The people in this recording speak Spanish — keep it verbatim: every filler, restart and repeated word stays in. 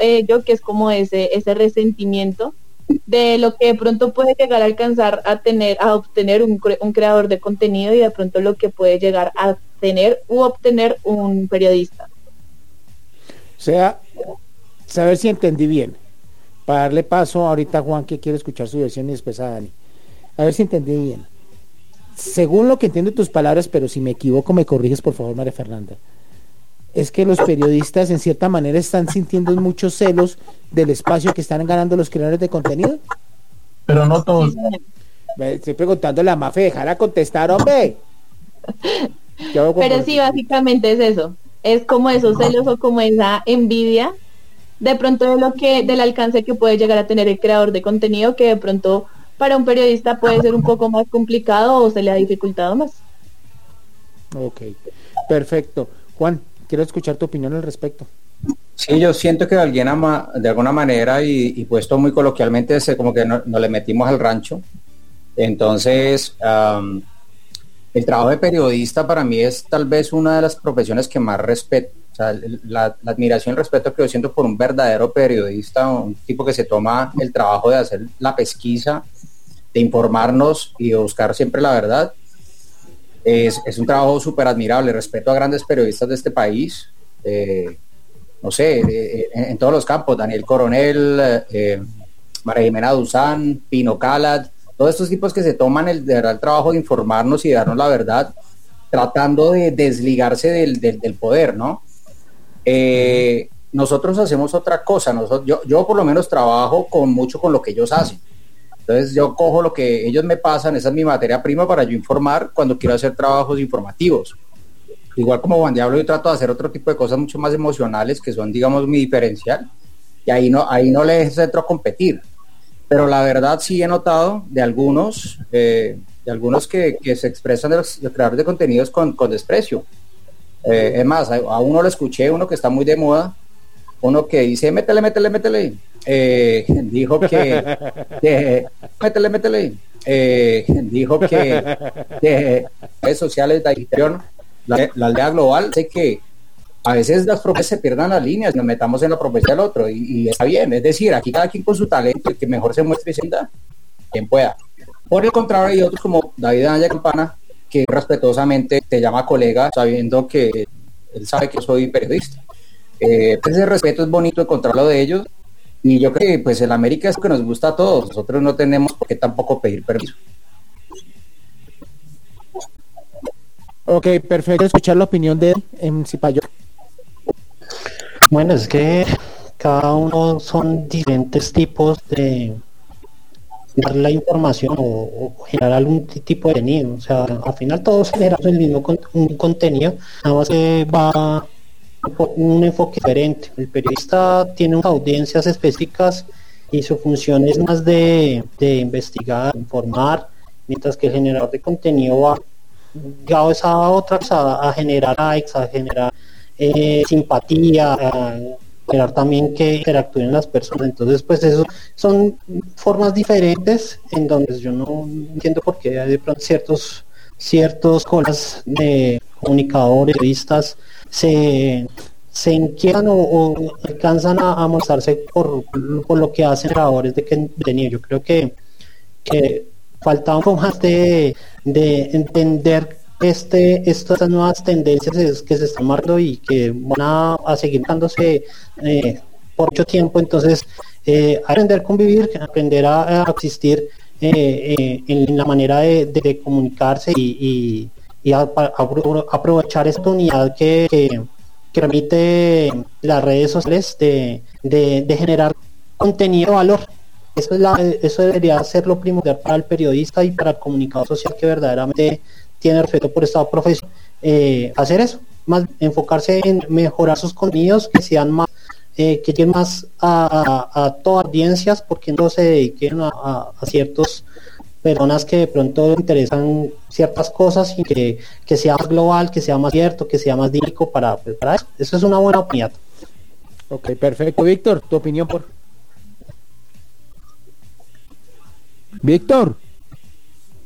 ello, que es como ese, ese resentimiento de lo que de pronto puede llegar a alcanzar a tener, a obtener un, cre- un creador de contenido y de pronto lo que puede llegar a tener u obtener un periodista. O sea, saber si entendí bien. Para darle paso ahorita a Juan, que quiere escuchar su versión, y después a Dani. A ver si entendí bien. Según lo que entiendo de tus palabras, pero si me equivoco me corriges por favor, María Fernanda, es que los periodistas en cierta manera están sintiendo muchos celos del espacio que están ganando los creadores de contenido. Pero no Sí, todos. señor. Me estoy preguntando a la Mafe, dejara contestar, hombre. Yo hago Pero por- sí, básicamente es eso. Es como esos celos o como esa envidia de pronto de lo que, del alcance que puede llegar a tener el creador de contenido, que de pronto para un periodista puede ser un poco más complicado o se le ha dificultado más. Ok, perfecto. Juan, quiero escuchar tu opinión al respecto. Sí, yo siento que de alguna, ma- de alguna manera, y, y puesto muy coloquialmente, es como que no, nos le metimos al rancho. Entonces, am, el trabajo de periodista para mí es tal vez una de las profesiones que más respeto. O sea, el- la, la admiración y el respeto que yo siento por un verdadero periodista, un tipo que se toma el trabajo de hacer la pesquisa, de informarnos y de buscar siempre la verdad, es, es un trabajo súper admirable. Respeto a grandes periodistas de este país, eh, no sé, eh, en, en todos los campos, Daniel Coronel, eh, María Jimena Duzán, Pino Calat, todos estos tipos que se toman el, de verdad, el trabajo de informarnos y de darnos la verdad, tratando de desligarse del, del, del poder, ¿no? Eh, nosotros hacemos otra cosa, nosotros, yo, yo por lo menos trabajo con mucho con lo que ellos hacen. Entonces yo cojo lo que ellos me pasan, esa es mi materia prima para yo informar cuando quiero hacer trabajos informativos. Igual como Juan Diablo, yo trato de hacer otro tipo de cosas mucho más emocionales que son, digamos, mi diferencial, y ahí no, ahí no les entro a competir. Pero la verdad sí he notado de algunos, eh, de algunos que, que se expresan de los, los creadores de contenidos con, con desprecio. Eh, es más, a, a uno lo escuché, uno que está muy de moda, uno que dice, métele, métele, métele. Eh, dijo que, que métele, métele. Eh, dijo que, que redes sociales de agitación, la, la aldea global, sé que a veces las profecías se pierdan las líneas, nos metamos en la profecía del otro, y, y está bien, es decir, aquí cada quien con su talento, el que mejor se muestre y se da, quien pueda. Por el contrario, hay otros como David Anaya Campana, que respetuosamente te llama colega, sabiendo que él sabe que yo soy periodista. Eh, pues ese respeto es bonito encontrarlo de ellos, y yo creo que pues el América es lo que nos gusta a todos, nosotros no tenemos por qué tampoco pedir permiso. Ok, perfecto. Escuchar la opinión de él en Cipayo. Bueno, es que cada uno son diferentes tipos de dar la información o, o generar algún t- tipo de contenido. O sea, al final todos generamos el mismo con- un contenido, nada más que va por un enfoque diferente. El periodista tiene unas audiencias específicas y su función es más de, de investigar, informar, mientras que el generador de contenido va ligado a esa otra cosa, a generar likes, a generar eh, simpatía, a generar también que interactúen las personas. Entonces, pues eso son formas diferentes en donde yo no entiendo por qué hay de pronto ciertos ciertos colas de comunicadores, periodistas se se inquietan o, o alcanzan a, a mostrarse por, por lo que hacen creadores de contenido. Yo creo que, que falta un poco más de, de entender este estas nuevas tendencias es- que se están marcando y que van a, a seguir dándose eh, por mucho tiempo. Entonces, eh, aprender a convivir, aprender a, a existir eh, eh, en la manera de, de- de comunicarse y, y, y a- a- apro- aprovechar esta unidad que, que, que permite las redes sociales de, de, de generar contenido de valor. Eso, es la, eso debería ser lo primordial para el periodista y para el comunicador social que verdaderamente tiene respeto por esta profesión. Eh, hacer eso, más enfocarse en mejorar sus contenidos, que sean más, eh, que lleguen más a, a, a todas audiencias, porque no se dediquen a, a, a ciertos personas que de pronto les interesan ciertas cosas y que, que sea más global, que sea más cierto, que sea más dinámico para, pues, para eso. Eso es una buena opinión. Ok, perfecto. Víctor, tu opinión por... Víctor.